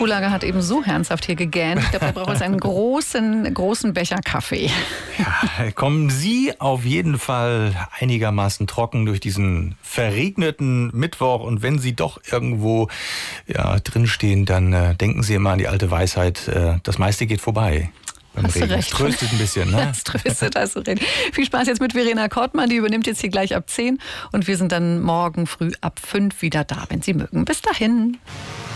Kuhlager hat eben so ernsthaft hier gegähnt. Ich glaube, er braucht jetzt einen großen Becher Kaffee. Ja, kommen Sie auf jeden Fall einigermaßen trocken durch diesen verregneten Mittwoch. Und wenn Sie doch irgendwo drinstehen, dann denken Sie immer an die alte Weisheit, das meiste geht vorbei. Hast du recht. Das tröstet ein bisschen, ne? Das tröstet, hast du recht. Viel Spaß jetzt mit Verena Kortmann, die übernimmt jetzt hier gleich ab 10 und wir sind dann morgen früh ab 5 wieder da, wenn Sie mögen. Bis dahin.